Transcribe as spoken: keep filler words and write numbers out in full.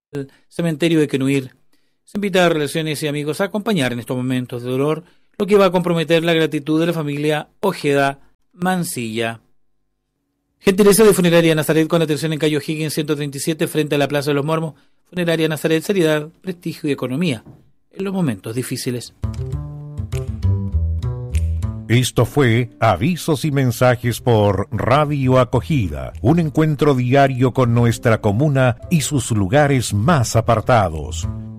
el cementerio de Quenuir. Se invita a relaciones y amigos a acompañar en estos momentos de dolor, lo que va a comprometer la gratitud de la familia Ojeda Mancilla. Gentileza de Funeraria Nazaret con atención en calle O'Higgins ciento treinta y siete frente a la Plaza de los Mormos. Funeraria Nazaret, seriedad, prestigio y economía en los momentos difíciles. Esto fue Avisos y Mensajes por Radio Acogida, un encuentro diario con nuestra comuna y sus lugares más apartados.